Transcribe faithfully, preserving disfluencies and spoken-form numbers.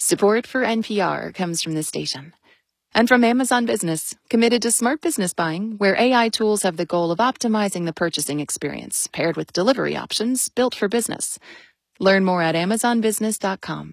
Support for N P R comes from this station. And from Amazon Business, committed to smart business buying, where A I tools have the goal of optimizing the purchasing experience, paired with delivery options built for business. Learn more at amazon business dot com.